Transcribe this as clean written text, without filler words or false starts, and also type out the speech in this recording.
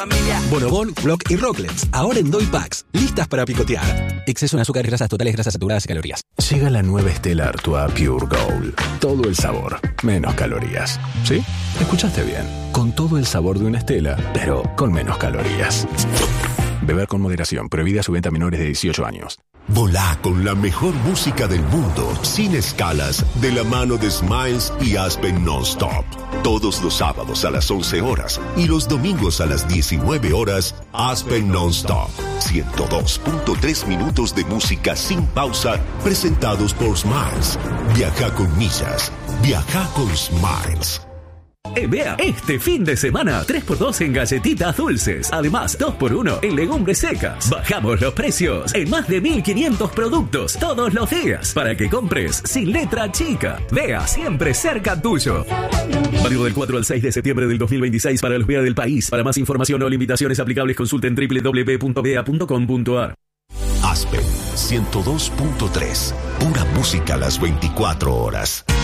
Bonobón, Block y Rocklets, ahora en Doy Packs, listas para picotear. Exceso en azúcares, grasas totales, grasas saturadas y calorías. Llega la nueva Stella Artois Pure Gold. Todo el sabor, menos calorías. ¿Sí? Escuchaste bien. Con todo el sabor de una Stella, pero con menos calorías. Beber con moderación. Prohibida su venta a menores de 18 años. Volá con la mejor música del mundo, sin escalas, de la mano de Smiles y Aspen Non-Stop. Todos los sábados a las 11 horas y los domingos a las 19 horas, Aspen Non-Stop. 102.3 minutos de música sin pausa, presentados por Smiles. Viaja con millas. Viaja con Smiles. Vea, este fin de semana 3x2 en galletitas dulces. Además, 2x1 en legumbres secas. Bajamos los precios en más de 1.500 productos todos los días para que compres sin letra chica. Vea, siempre cerca tuyo. Válido del 4 al 6 de septiembre del 2026 para los Vea del país. Para más información o limitaciones aplicables consulten www.vea.com.ar. Aspen 102.3. Pura música a las 24 horas.